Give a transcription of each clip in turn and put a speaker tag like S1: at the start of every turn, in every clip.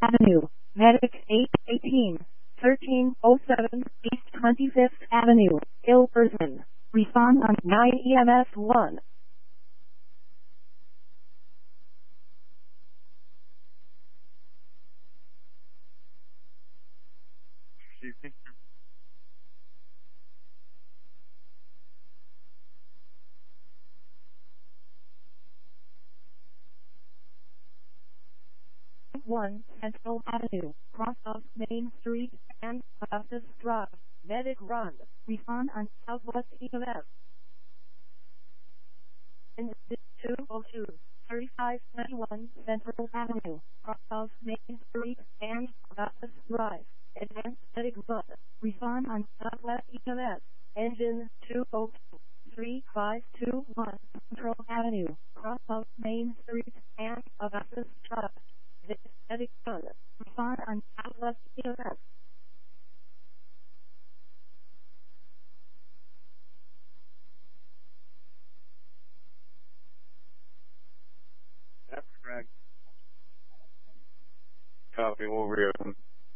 S1: Avenue, Medic 818, 1307 East 25th Avenue, Ilverston. Respond on 9 EMS 1. One Central Avenue, cross of Main Street and Augustus Drive, Medic Run. Respond on Southwest EMS. And 202, 3591 Central Avenue, cross of Main Street and Augustus Drive, Advanced Medic Run. Respond on Southwest EMS. Engine 202, 3521 Central Avenue, cross of Main Street and Augustus Drive. Medic Run. Respond on Southwest EMS.
S2: That's correct. Copy, we'll reopen.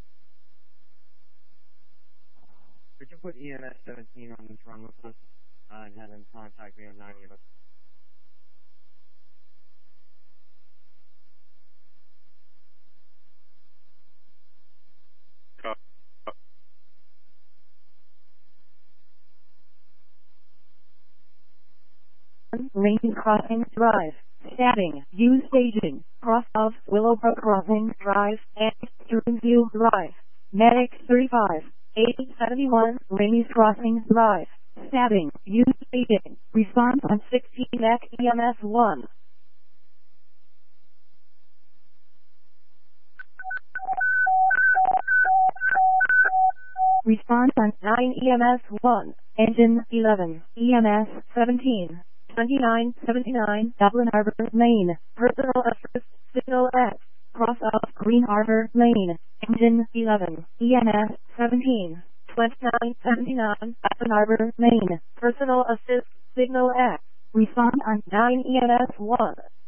S3: Could you put EMS 17 on this run with us and have them contact me on 9 EMS?
S1: Rain Crossing Drive, stabbing, U staging, cross of Willowbrook Crossing Drive and Sternview Drive, Medic 35, 871 Rainey's Crossing Drive, stabbing, U staging, response on 16 NEC EMS 1. Response on 9 EMS 1, engine 11, EMS 17. 2979 Dublin Harbor Lane, personal assist signal X, cross of Green Harbor Lane, engine 11, EMS 17, 2979 Dublin Harbor Lane, personal assist signal X, respond on 9 EMS 1.